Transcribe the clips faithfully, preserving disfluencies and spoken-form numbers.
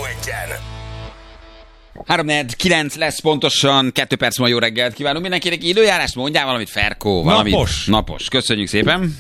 egyen. három kilenc lesz pontosan, kettő perc múlva jó reggelt kívánunk mindenkinek. Időjárás, mondjál valamit, Ferkó, valamit. Napos. Napos. Köszönjük szépen.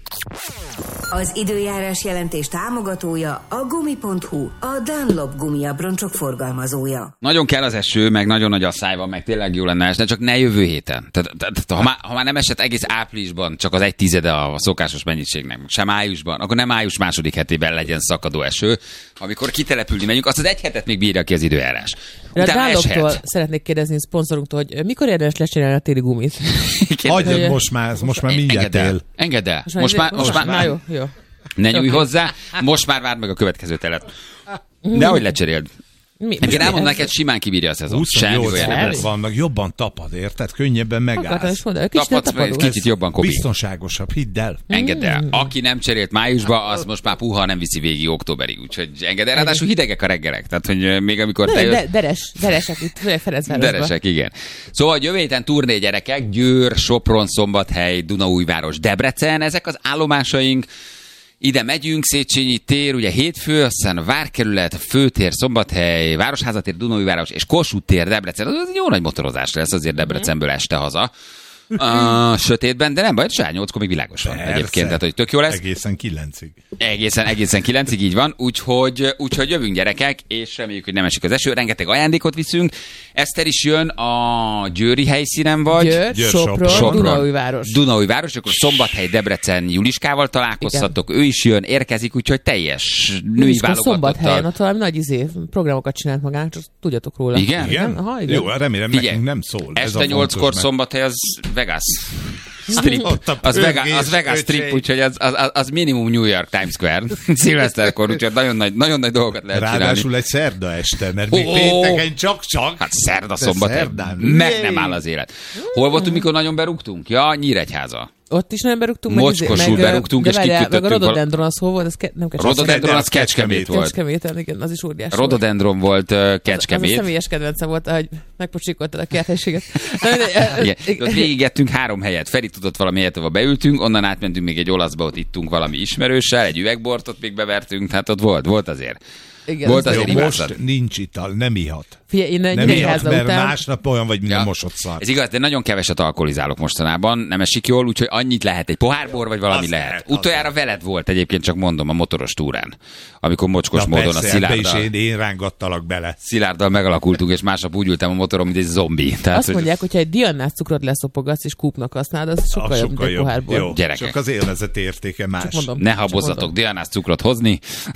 Az időjárás jelentés támogatója a gumi pont hu, a Dunlop gumiabroncsok forgalmazója. Nagyon kell az eső, meg nagyon nagy asszály van, meg tényleg jó lenne esni, csak ne jövő héten. Tehát, tehát, ha, már, ha már nem esett egész áprilisban, csak az egy tizede a szokásos mennyiségnek, sem májusban, akkor nem május második hetében legyen szakadó eső, amikor kitelepülni megyünk, azt az egy hetet még bírja ki az időjárás. A Dunloptól szeretnék kérdezni szponzorunktól, hogy mikor érdemes lecserélni a téli gumit? Hagyjad, most már, most már mindjárt él. Engedd el. Most, Most már, most már, már jó, jó. ne nyújj hozzá, most már várd meg a következő telet. Nehogy lecseréld. Mi, Én elmondom neked, simán kibírja a szezon. Semmi olyan nem lesz. Van, meg jobban tapad, érted? Könnyebben megállsz. Tapadsz, kicsit jobban kopi. Biztonságosabb, hidd el. Engedd el. Aki nem cserélt májusba, az most már puha nem viszi végig októberig. Úgyhogy engedd el. Ráadásul hidegek a reggelek. Tehát, hogy még amikor te jössz... De, deres, deresek itt, Ferencvárosban. Deresek, igen. Szóval jövő héten turné gyerekek, Győr, Sopron, Szombathely, Dunaújváros, Debrecen, ezek az állomásaink. Ide megyünk, Széchenyi tér, ugye hétfő, aztán Várkerület, Főtér, Szombathely, Városházatér, Dunaújváros és Kossuth tér, Debrecen. Az jó nagy motorozás lesz azért Debrecenből este haza. A sötétben, de nem baj, saját nyolckor még világos van egyébként, tehát hogy tök jó lesz. Egészen kilencig. Egészen, egészen kilencig, így van, úgyhogy, úgyhogy jövünk gyerekek, és reméljük, hogy nem esik az eső, rengeteg ajándékot viszünk. Eszter is jön a győri helyszínen vagy. Győr, Győr Sopron, Sopron. Dunaújváros. Dunaújváros, akkor Szombathely, Debrecen, Juliskával találkozhatok, ő is jön, érkezik, úgyhogy teljes női Szombathelyen, válogatottal. ott valami nagy izé, programokat csinált magának, csak tudjatok róla. Igen? Igen? Aha, igen. Jó, remélem Figyelj, nekünk nem szól. Ez este a nyolckor fontos, Szombathely, az Vegas. Strip. Ott a Az, Vega, pörgés, az Vegas öcsém. strip, úgyhogy az, az, az minimum New York Times Square szilveszterkor, úgyhogy nagyon nagy, nagyon nagy dolgokat lehet csinálni. Ráadásul egy szerda este, mert még Ó, pénteken csak-csak. Hát szerda, De szombat, szerdán, meg jéj. nem áll az élet. Hol voltunk, mikor nagyon berúgtunk? Ja, Nyíregyháza. Ott is nem berúgtunk. Mocskosul meg, berúgtunk, de és várjál, kikötöttünk meg a val- Rododendron az hol volt? Az ke- nem Kecskemét. Rododendron az Kecskemét volt. Kecskeméten, igen, az is óriási. Rododendron volt uh, Az a Kecskemét. személyes kedvence volt, ahogy megpocsikoltad a kerthelységet. Igen, ott végigettünk három helyet. Feri tudott valami helyet, ahol beültünk, onnan átmentünk még egy olaszba, ott ittunk valami ismerőssel, egy üvegbort ott még bevertünk, hát ott volt, volt azért. Igen, Volt az azért Jó, imádszat. most nincs ital, nem ihat. Figyelj, én Nem ihat, Nyíregyháza mert után... másnap olyan vagy, mint Ja. a mosott szar. Ez igaz, de nagyon keveset alkoholizálok mostanában, nem esik jól, úgyhogy annyit lehet, egy pohár bor, vagy valami Az lehet. lehet, az Utoljára veled volt egyébként, csak mondom, a motoros túrán, amikor mocskos Na módon persze, a ebbe is Szilárddal, én, én rángattalak bele. Szilárddal megalakultunk, és másnap úgy ültem a motoron, mint egy zombi. Tehát, Azt hogy mondják, hogyha egy diannás cukrot leszopogatsz és kúpnak használod, az sokkal Az jobb, mint egy pohár bor. Jó, Gyerekek. csak az élvezet értéke más. Csak mondom. ne Csak habozzatok mondom. dianás cukrot hozni.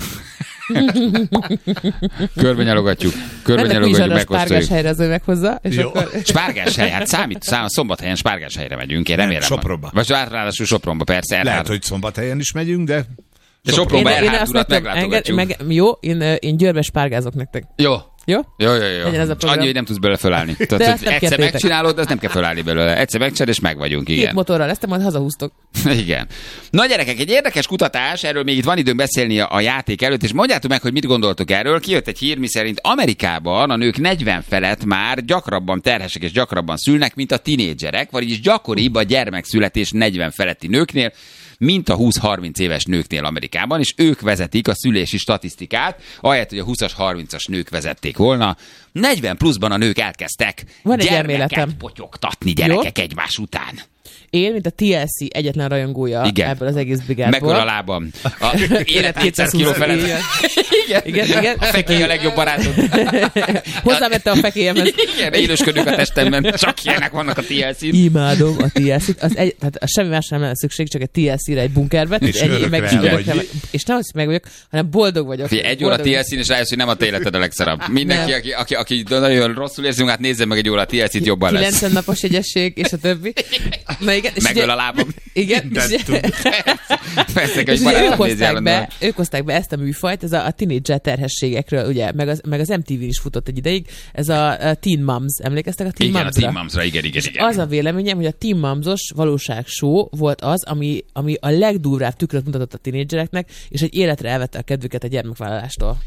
Körbenyalogatjuk, körbenyalogatjuk, Mennek spárgás megkóstoljuk. helyre az ő meghozza, és Jó. akkor... Spárgás hely, hát számít, szám, Szombathelyen spárgás helyre megyünk, én remélem. Sopronba. Vagy ráadásul Sopronba, persze. Lehet, Erhard. hogy Szombathelyen is megyünk, de De Sopronba én, én Erhard azt urat mondtam, meglátogatjuk. enged, meg, jó, én, ö, én Győrbe spárgázok nektek. Jó. Jó? Jó, jó, jó. Legyen ez a program. Annyi, hogy nem tudsz belőle fölállni. De Tehát, ezt hogy nem egyszer kértétek. megcsinálod, de ezt nem kell fölállni belőle. Egyszer megcsinálod, és meg vagyunk, Két igen. motorral ezt, majd hazahúztok. Igen. Na gyerekek, egy érdekes kutatás, erről még itt van időnk beszélni a, a játék előtt, és mondjátok meg, hogy mit gondoltok erről. Kijött egy hír, miszerint Amerikában a nők negyven felett már gyakrabban terhesek és gyakrabban szülnek, mint a tinédzserek, vagyis gyakoribb a gyermekszületés negyven feletti nőknél, mint a húsz-harminc éves nőknél Amerikában, és ők vezetik a szülési statisztikát, ahelyett, hogy a húszas, harmincas nők vezették volna. negyven pluszban a nők elkezdtek Van egy gyermeket elméletem. potyogtatni gyerekek egymás után. Én, mint a té el cé egyetlen rajongója Igen. ebből az egész brigádból. Megöl a lábam. A élet kétszáz kiló felett. Igen. Igen. Igen, igen. A fekély a legjobb barátod. Hozzávettem a fekélyemhez. Igen, élősködünk a testemben. Csak ilyenek vannak a té el cén. Imádom a té el cét. Az egy, tehát a semmi másra nem lesz szükség, csak egy té el cére egy bunkerbe. És egy, örökre meg, el örökre vagy. És nem az, hogy meg vagyok, hanem boldog vagyok. Figyelj, egy óra Boldog té el vagyok. cén, és rájössz, hogy nem a te életed a legszarabb. Mindenki, Nem. aki, aki, aki nagyon rosszul érzi magát, nézze meg egy óra té el cét, jobban lesz. kilencven napos jegyesség, és a többi. Na igen. és Megöl ugye- a lábam. Igen. De és ugye- Persze, És hogy ugye ők barátot nézi hozták, be, állandóan. ők hozták be ezt a műfajt, ez a, a teenager terhességekről, ugye, meg az, meg az em té vén is futott egy ideig, ez a, a Teen Moms, emlékeztek a Teen Igen, a Momsra? Teen Momsra, igen, igen, igen. Az a véleményem, hogy a Teen Moms-os valóságshow volt az, ami, ami a legdurvább tükröt mutatott a tínédzsereknek, és egy életre elvette a kedvüket a gyermekvállalástól.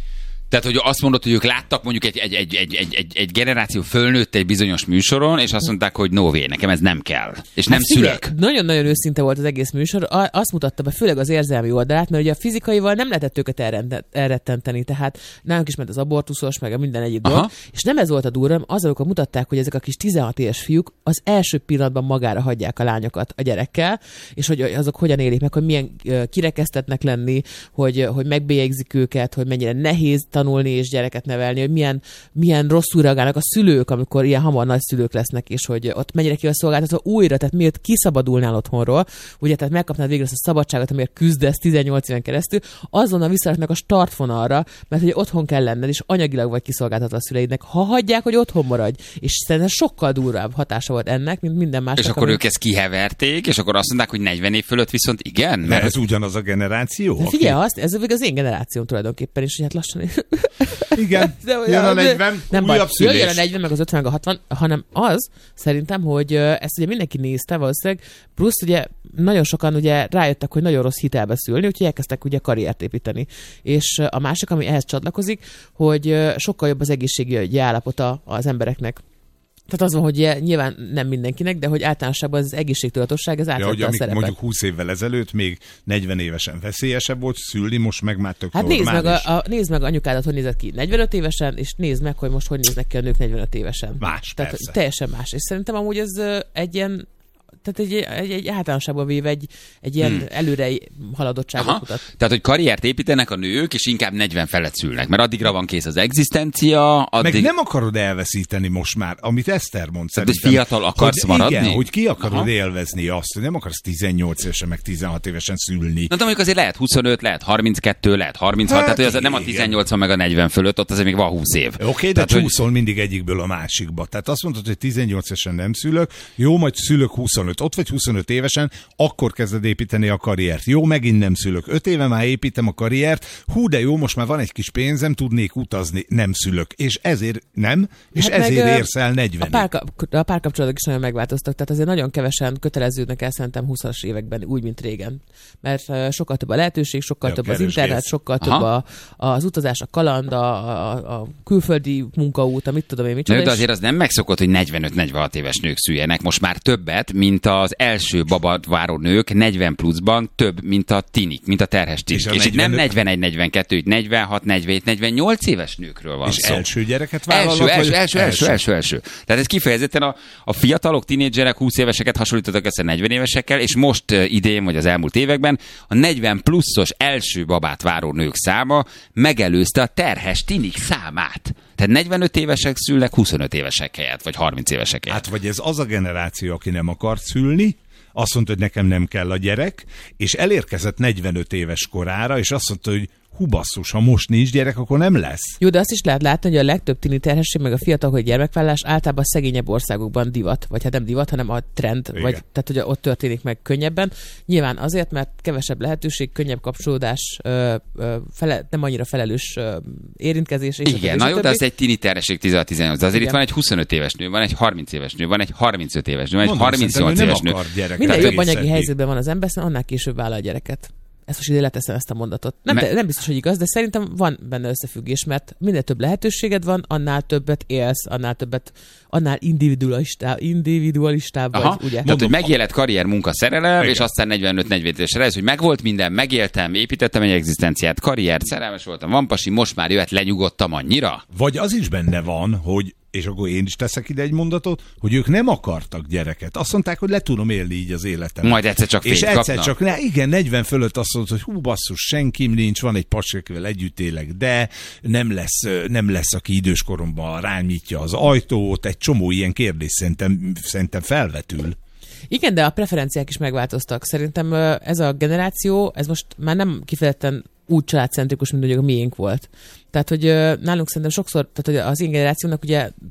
Tehát, hogy azt mondod, hogy ők láttak mondjuk egy, egy, egy, egy, egy, egy, egy generáció fölnőtt egy bizonyos műsoron, és azt mondták, hogy no way, nekem ez nem kell. És nem hát figyelj, szülök. Nagyon-nagyon őszinte volt az egész műsor. A- azt mutatta be főleg az érzelmi oldalát, mert ugye a fizikaival nem lehetett őket elrend- elrettenteni. Tehát nálunk is ment az abortuszos, meg a minden egyéb dolog. És nem ez volt a durva, az, amikor mutatták, hogy ezek a kis tizenhat éves fiúk az első pillanatban magára hagyják a lányokat a gyerekkel, és hogy azok hogyan élik meg, hogy milyen uh, kirekesztetnek lenni, hogy, hogy megbélyegzik őket, hogy mennyire nehéz tanulni és gyereket nevelni, hogy milyen, milyen rosszul reagálnak a szülők, amikor ilyen hamar nagy szülők lesznek, és hogy ott mennyire ki a szolgáltatva újra, tehát miért kiszabadulnál otthonról, ugye, tehát megkapnád végre ezt a szabadságot, amiért küzdesz tizennyolc éven keresztül, azonnal visszaraknak a startvonalra, mert hogy otthon kell lenned, és anyagilag vagy kiszolgáltatva a szüleidnek, ha hagyják, hogy otthon maradj. És szerintem sokkal durvább hatása volt ennek, mint minden másnak. És akkor ami... ők ezt kiheverték, és akkor azt mondták, hogy negyven év fölött viszont igen? Mert ez ugyanaz a generáció? De figyelj, azt, ez az én generációm tulajdonképpen is, hogy hát lassan... Igen, de, jön a negyven, nem baj, újabb szülés. jön a negyven, meg az ötven, meg a hatvan, hanem az, szerintem, hogy ezt ugye mindenki nézte valószínűleg, plusz ugye nagyon sokan ugye rájöttek, hogy nagyon rossz hitelbe szülni, úgyhogy elkezdtek ugye karriert építeni. És a másik, ami ehhez csatlakozik, hogy sokkal jobb az egészségügyi állapota az embereknek. Tehát az van, hogy nyilván nem mindenkinek, de hogy általánosságban az egészségtudatosság, ez átvette ja, a szerepet. Mondjuk húsz évvel ezelőtt még negyven évesen veszélyesebb volt szülni, most meg már tök hát normális. nézd meg, a, a, nézd meg anyukádat, hogy nézett ki negyvenöt évesen, és nézd meg, hogy most hogy néznek ki a nők negyvenöt évesen. Más, Tehát persze. teljesen más. És szerintem amúgy ez ö, egy ilyen, tehát egy, egy, egy általánosságban véve egy, egy ilyen hmm. előre haladottságot Aha. mutat. Tehát, hogy karriert építenek a nők, és inkább negyven felett szülnek, mert addigra van kész az egzisztencia. Addig... Meg nem akarod elveszíteni most már, amit Eszter mond Tehát, szerintem. hogy fiatal akarsz hogy maradni? Igen, hogy ki akarod Aha. élvezni azt, hogy nem akarsz tizennyolc évesen, meg tizenhat évesen szülni. Na, de mondjuk azért lehet huszonöt, lehet harminckettő, lehet harminchat, Hát, tehát hogy az nem a igen. tizennyolcvan meg a negyven fölött, ott azért még van húsz év. Oké, okay, de tehát, csúszol hogy... mindig egyikből a másikba. Tehát azt mondod, hogy tizennyolc évesen nem szülök, jó, majd szülök huszonöt, ott vagy huszonöt évesen, akkor kezded építeni a karriert. Jó, megint nem szülök. öt éve már építem a karriert, hú, de jó, most már van egy kis pénzem, tudnék utazni, nem szülök. És ezért nem, és Hát ezért meg, érsz el negyvenig. A, párka, a párkapcsolatok is nagyon megváltoztak, tehát azért nagyon kevesen köteleződnek el szerintem húszas években, úgy, mint régen. Mert uh, sokkal több a lehetőség, sokkal Ja, több az keresgész. internet, sokkal több a, az utazás, a kaland, a, a, a külföldi munkaút, amit tudom én, micsoda. Na, de és- azért az nem megszokott, hogy negyvenöt-negyvenhat éves nők szüljenek. Most már többet, mint az első babat váró nők negyven pluszban, több, mint a tinik, mint a terhes tinik. És És, a és itt nem negyvenöt negyvenegy-negyvenkettő, itt negyvenhat, negyvenhét, negyvennyolc éves nőkről van És szó. első gyereket vállalnak? Első, első, vagy- első, első, első, első. Tehát ez kifejezetten a, a fiatalok, tinédzserek, húsz éveseket hasonlítottak össze negyven évesekkel, és most uh, idén, vagy az elmúlt években a negyven pluszos első babát váró nők száma megelőzte a terhes tinik számát. Tehát negyvenöt évesek szülnek huszonöt évesek helyett, vagy harminc évesek helyett. Hát vagy ez az a generáció, aki nem akart szülni, azt mondta, hogy nekem nem kell a gyerek, és elérkezett negyvenöt éves korára, és azt mondta, hogy hú basszus, ha most nincs gyerek, akkor nem lesz. Jó, de azt is lehet látni, hogy a legtöbb tini terhesség, meg a fiatalkori gyermekvállás általában szegényebb országokban divat, vagy hát nem divat, hanem a trend, Igen. vagy tehát hogy ott történik meg könnyebben. Nyilván azért, mert kevesebb lehetőség, könnyebb kapcsolódás, ö, ö, fele, nem annyira felelős ö, érintkezés. És Igen, na jó, de az egy tini terhesség tizenhat-tizennyolc. De azért Igen. itt van egy huszonöt éves nő, van egy harminc éves nő, van egy harmincöt éves nő, van egy Mondom, harmincnyolc szerintem ő éves nem nő. akar gyereket. Minden Tehát jobb anyagi egész helyzetben van az ember, szóval annál később vállal a gyereket. Ezt most ide leteszem ezt a mondatot. Nem, Me- de, nem biztos, hogy igaz, de szerintem van benne összefüggés, mert minél több lehetőséged van, annál többet élsz, annál többet, annál individualistább, individualistább vagy, Aha, ugye? tehát, hogy megélet karrier, munka, szerelem, Igen. és aztán negyvenöt-negyvenöt évesre ez, hogy megvolt minden, megéltem, építettem egy egzisztenciát, karriert, szerelmes voltam, van pasi, most már jöhet, lenyugodtam annyira. Vagy az is benne van, hogy és akkor én is teszek ide egy mondatot, hogy ők nem akartak gyereket. Azt mondták, hogy le tudom élni így az életem. Majd egyszer csak És fényt egyszer kapnak. csak, ne, igen, negyven fölött azt mondod, hogy hú basszus, senkim nincs, van egy pasi, akivel együtt élek, de nem lesz, nem lesz, aki időskoromban rám nyitja az ajtót, egy csomó ilyen kérdés szerintem, szerintem felvetül. Igen, de a preferenciák is megváltoztak. Szerintem ö, ez a generáció, ez most már nem kifejezetten úgy családcentrikus, mint hogy a miénk volt. Tehát, hogy ö, nálunk szerintem sokszor, tehát hogy az én generációnak ugye több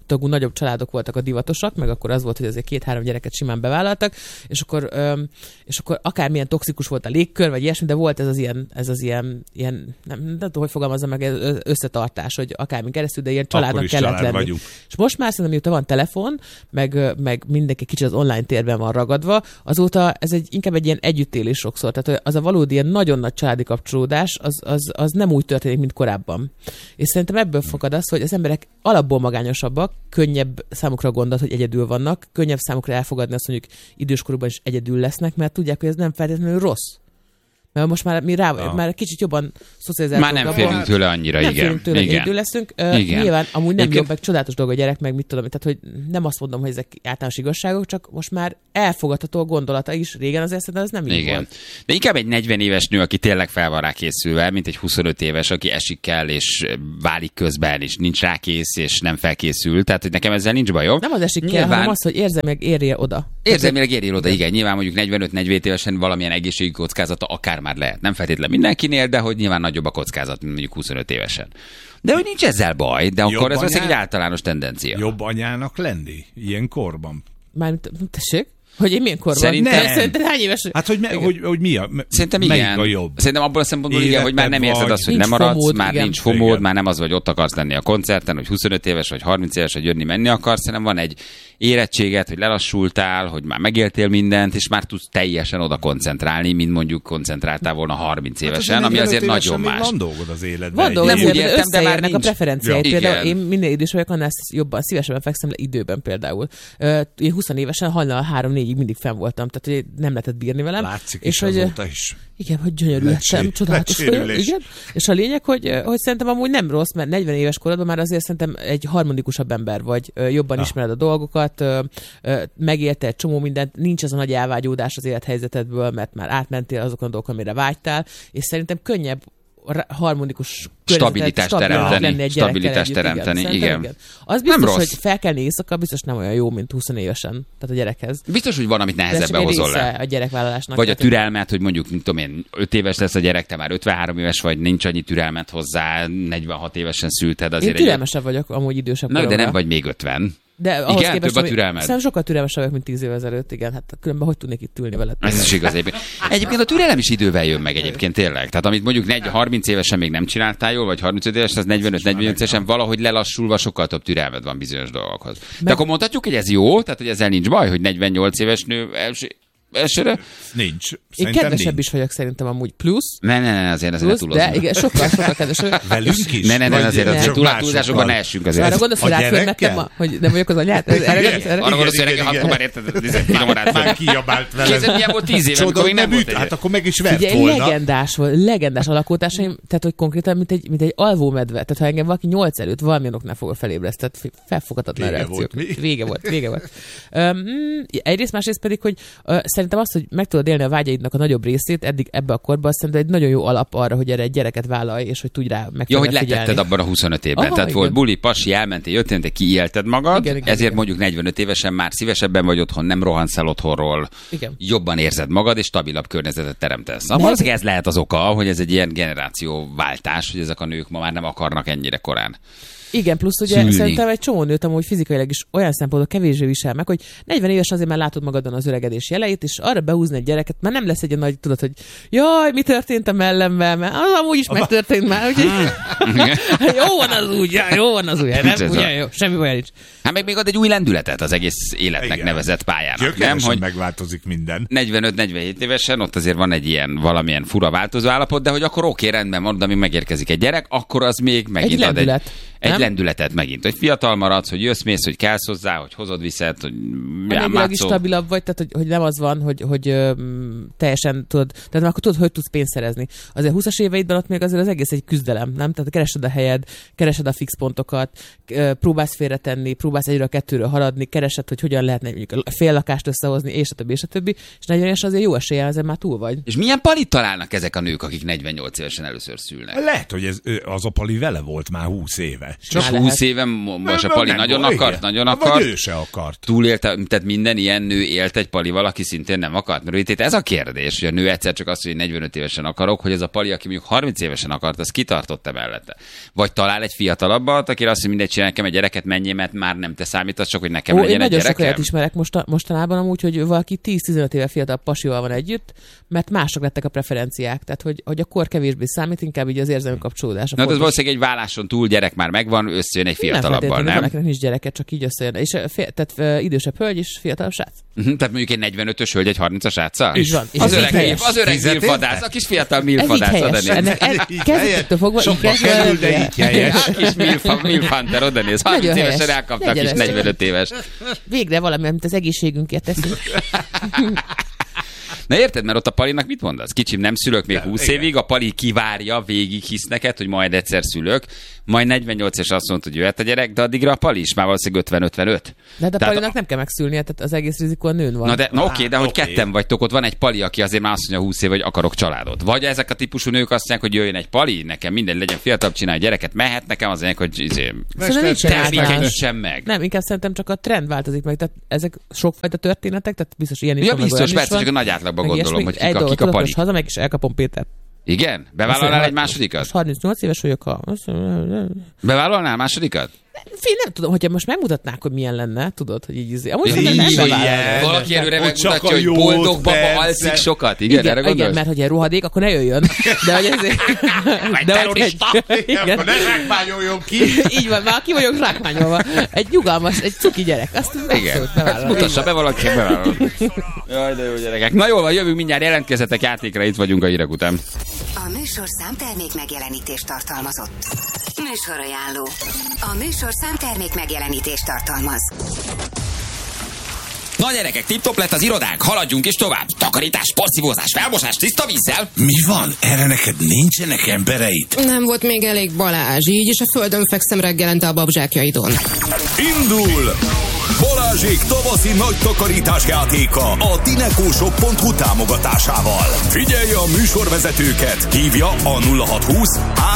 tagú nagyobb családok voltak a divatosak, meg akkor az volt, hogy azért két-három gyereket simán bevállaltak, és akkor, öm, és akkor akármilyen toxikus volt a légkör, vagy ilyesmi, de volt ez az ilyen, ez az ilyen, ilyen nem, nem tudom, hogy fogalmazom meg, összetartás, hogy akármi keresztül, de ilyen családnak kellett család lenni. Vagyunk. És most már szerintem, miután van telefon, meg, meg mindenki kicsit az online térben van ragadva, azóta ez egy, inkább egy ilyen együttélés sokszor. Tehát az a valódi ilyen nagyon nagy családi kapcsolódás, az, az, az nem úgy történik, mint korábban. És szerintem ebből fakad az, hogy az emberek alapból magányosabbak, könnyebb számukra gondolat, hogy egyedül vannak, könnyebb számukra elfogadni azt, mondjuk időskorukban is egyedül lesznek, mert tudják, hogy ez nem feltétlenül rossz. Mert most már mi rá, ja. már kicsit jobban szocializáltunk. Már nem félünk tőle annyira, nem igen. Nem félünk tőle, igen. egyedül leszünk. Uh, igen. Nyilván amúgy nem igen. jobb, meg csodálatos dolog a gyerek, meg mit tudom, tehát hogy nem azt mondom, hogy ezek általános igazságok, csak most már elfogadható a gondolata is. Régen azért szerintem ez nem így igen. volt. De inkább egy negyven éves nő, aki tényleg fel van rá készülve, mint egy huszonöt éves, aki esik el, és válik közben, és nincs rá kész, és nem felkészül. Tehát, hogy nekem ezzel nincs bajom. Nem az esik Nyilván... kell, hanem az, hogy érzemileg érje oda. Érzelmileg érjél oda, igen. Nyilván mondjuk negyvenöt-negyvenhét évesen valamilyen egészségügyi kockázata akár már lehet. Nem feltétlenül mindenkinél, de hogy nyilván nagyobb a kockázat, mint mondjuk huszonöt évesen. De hogy nincs ezzel baj, de akkor ez anyá... egy általános tendencia. Jobb anyának lenni ilyen korban. Mármint, tessék? Hogy én milyen korban? Szerintem... Nem. Szerinted hány éves? Hát, hogy, me, hogy, hogy mi a, Szerintem melyik igen. a jobb? Szerintem abból a szempontból igen, hogy már nem érzed vagy. azt, hogy Nincs nem maradsz, fomód, már igen. nincs fomód, Igen. már nem az, hogy ott akarsz lenni a koncerten, hogy huszonöt éves, vagy harminc éves, hogy jönni, menni akarsz, hanem van egy érettséget, hogy lelassultál, hogy már megéltél mindent, és már tudsz teljesen oda koncentrálni, mint mondjuk koncentráltál volna harminc évesen, hát ami azért nagyon más. Van dolgod az életben. Van dolgok, Nem úgy de értem, de már összeérnek a nincs. preferenciáid. Ja. Például Igen. én minél idős vagyok, annál jobban, szívesebben fekszem le időben például. Ö, Én húsz évesen hajnal három-négyig mindig fenn voltam, tehát hogy nem lehetett bírni velem. Látszik és is hogy, azóta is. Igen, hogy gyönyörű lettem, Lecsé- csodálatos vagyok. lecsérülés. Igen. És a lényeg, hogy, hogy szerintem amúgy nem rossz, mert negyven éves korodban már azért szerintem egy harmonikusabb ember vagy, ö, jobban Ah. ismered a dolgokat, ö, ö, megélte egy csomó mindent, nincs az a nagy elvágyódás az élethelyzetedből, mert már átmentél azokon a dolgokon, amire vágytál, és szerintem könnyebb harmonikus Stabilitást teremteni, lenni egy stabilitást gyerekkel együtt, teremteni, igen. igen. Az biztos, Nem rossz. hogy felkelni éjszaka, biztos nem olyan jó, mint húsz évesen, tehát a gyerekhez. Biztos, hogy van, amit De ez nehezebben csak egy hozol része le. a gyerekvállalásnak. Vagy a tehát, türelmet, hogy mondjuk, mint tudom én, öt éves lesz a gyerek, te már ötvenhárom éves vagy, nincs annyi türelmet hozzá, negyvenhat évesen szülted Én azért. türelmesebb vagyok, amúgy idősebb Na, de koromra. nem vagy még ötven. De ahhoz Igen, képest, több a ami- türelmed. Szerintem sokkal türelmesebb vagyok, mint tíz évvel ezelőtt, igen. Hát különben hogy tudnék itt ülni veled? Ez is igaz egyébként. Egyébként a türelem is idővel jön meg egyébként tényleg. Tehát amit mondjuk negy- harminc évesen még nem csináltál jól, vagy harmincöt évesen, az negyvenöt-negyvennyolc évesen valahogy lelassulva sokkal több türelmed van bizonyos dolgokhoz. De Meg- akkor mondhatjuk, hogy ez jó, tehát hogy ezzel nincs baj, hogy negyvennyolc éves nő első, elsőre. Nincs. Én Szerintem kedvesebb nincs. is vagyok szerintem amúgy plusz. Ne, ne, ne, azért azért Plusz, ne de túlozzunk. igen, sokkal, sokkal kedvesebb. Velünk is? Ne, ne, ne, Vagy azért nem. azért csak túl- másokkal? túlzásokban ne essünk Arra azért. gondolsz, hogy A ráfölmettem, gyerekkel? a- hogy nem vagyok az anyát? Ez- Erre gondolsz, erre? Arra gondolsz, hogy Igen, reggel igen, hatkor már érted, ez finoman Már átfölött. kiabált veled. Képzeld, milyen volt tíz éve, amikor még nem volt üt, egy. hát akkor meg is vert Ugye volna. legendás volt, legendás alakótársaim, tehát hogy konkrétan, mint egy, mint egy alvómedve. Tehát ha engem valaki nyolc előtt valamilyen oknál fog felébreszt, tehát felfoghatatlan Vége reakciók. volt, mi? Vége volt, vége volt. Um, egyrészt, másrészt pedig, hogy uh, szerintem azt, hogy meg tudod élni a vágyaidnak a nagyobb részét eddig ebbe a korban, szerintem egy nagyon jó alap arra, hogy erre egy gyereket vállalj, és hogy tudj rá Ja, megfelelően hogy figyelni. letetted abban a huszonöt évben. Aha, Tehát igen. volt buli, pasi, elmentél, jöttél, te kiélted magad, Igen, igen, ezért igen. mondjuk negyvenöt évesen már szívesebben vagy otthon, nem rohansz el otthonról, Igen. jobban érzed magad, és stabilabb környezetet teremtesz. Na, De- valószínűleg ez lehet az oka, hogy ez egy ilyen generációváltás, hogy ezek a nők ma már nem akarnak ennyire korán. Igen, plusz ugye Szülni. szerintem egy csomó nőt amúgy fizikailag is olyan szempontból kevésbé visel meg, hogy negyven évesen azért már látod magadon az öregedés jeleit, és arra behúzni egy gyereket, már nem lesz egy olyan nagy, tudod, hogy jaj, mi történt a mellemmel, mert az amúgy is megtörtént már, úgyhogy jó van az úgy, já, jó van az úgy, nem, Ez ugye, a- jó, semmi baj nincs. Hát meg még ad egy új lendületet az egész életnek Igen. nevezett pályának. Nem, Gyökeresen hogy megváltozik minden. negyvenöt-negyvenhét évesen, ott azért van egy ilyen valamilyen fura változó állapot, de hogy akkor oké, rendben van, de amíg megérkezik egy gyerek, akkor az még megint ad lendület, egy, egy nem? lendületet megint, hogy fiatal maradsz, hogy jössz, mész, hogy kelsz hozzá, hogy hozod, viszed, hogy Anyagilag is játszol. stabilabb vagy, tehát hogy, hogy nem az van, hogy, hogy öm, teljesen tudod, tehát már akkor tudod, hogy tudsz pénzt szerezni. Azért húszas éveidben ott még azért az egész egy küzdelem, nem? Tehát keresed a helyed, keresed a fix pontokat, ö, próbálsz félretenni, próbálsz egyről a kettőről haladni, keresed, hogy hogyan lehetne mondjuk a fél lakást összehozni, és a többi, és a többi, és negyven éves azért jó eséllyel, azért már túl vagy. És milyen palit találnak ezek a nők, akik negyvennyolc évesen először szülnek? Lehet, hogy ez, ő- az a Pali vele volt már húsz éve. Csak Már húsz lehet. éve mo- most a Nem, Pali nem nagyon volt, akart, igen. nagyon Vagy akart. ő se akart. Túlélte, tehát minden ilyen nő élt egy Palival, aki szintén őszintén nem akart. Mert itt ez a kérdés, hogy a nő egyszer csak azt, hogy negyvenöt évesen akarok, hogy ez a pali, aki mondjuk harminc évesen akart, az kitartott-e mellette. Vagy talál egy fiatalabbat, aki azt mondja, mindegy, csinálj nekem egy gyereket, menjél, mert már nem te számítasz, csak hogy nekem Ó, legyen én egy nagyon gyerekem. sokat ismerek most, mostanában amúgy, hogy valaki tíz-tizenöt éve fiatal pasival van együtt, mert mások lettek a preferenciák. Tehát, hogy, hogy a kor kevésbé számít, inkább így az érzelmi kapcsolódás. Na, ez valószínűleg egy válláson túl gyerek már megvan, összejön egy fiatalabbal, nem? Nem, nincs gyereke, csak így összejön. És fél, tehát idősebb hölgy és fiatalabb srác. Uh-huh, tehát mondjuk egy negyvenötös hölgy egy harmincas sráccal? Így van. És Az ez öreg, így milf, az öreg milfadász, a kis fiatal milfadász oda néz. Ennek kezdetektől fogva így kerül, de így helyes. A kis milfhunter oda néz. harminc évesen elkapta a kis negyvenöt éves. Végre valami, amit az egészségünkért teszünk. Na érted, mert ott a palinak mit mondasz? Kicsim, nem szülök még húsz igen. évig, a pali kivárja, végig hisz neked, hogy majd egyszer szülök, majd negyvennyolc és azt mondta, hogy jöhet a gyerek, de addigra a pali is már valószínűleg ötven-ötvenöt. De hát a tehát palinak a... nem kell megszülnie, tehát az egész rizikó a nőn van. Na, de, na oké, okay, de hogy okay. ketten vagytok, ott van egy pali, aki azért már azt mondja húsz év, hogy akarok családot. Vagy ezek a típusú nők azt mondják, hogy jöjjön egy pali, nekem minden legyen fiatalabb, csinálj gyereket, mehet nekem, az mondják, hogy izé, termékenyítsen meg. Nem, inkább szerintem csak a trend változik meg, tehát ezek sokfajta történetek, tehát biztos ilyen is ja, van, biztos, persze, csak a nagy átlagban gondolom, hogy kik a, kik a pali. Most hazamegyek és elkapom Pétert. Igen? Bevállalnál egy másodikat? Most harmincnyolc éves vagyok, ha... Bevállalnál másodikat? Fél, nem tudom, hogyha most megmutatnák, hogy milyen lenne, tudod, hogy így izé. Amúgy így nem ilyen. Valaki előre megmutatja, hogy boldog baba alszik sokat. Igen, igen, erre gondolsz? Igen, mert hogy egy rohadék, akkor ne jöjjön. De hogy ezért... Vagy terrorista! Akkor ne zsákmányoljon ki! Így van, már ki vagyok zsákmányolva. Egy nyugalmas, egy cuki gyerek. Azt igen, mutassa be valaki, bevállalod. Jaj, de jó gyerekek. Na jól van, jövünk mindjárt, jelentkezzetek játékra, itt vagyunk a hírek után. A műsor számtermék megjelenítést tartalmazott. Műsorajánló. A műsor számtermék megjelenítést tartalmaz. Na gyerekek, tip-top lett az irodánk, haladjunk is tovább. Takarítás, porszívózás, felmosás, tiszta vízzel. Mi van? Erre neked nincsenek embereid? Nem volt még elég Balázs, így is a földön fekszem reggelente a babzsákjaidon. Indul! Balázsék tavaszi nagy takarítás játéka a tinekóshop pont hu támogatásával. Figyelje a műsorvezetőket, hívja a nulla hat húsz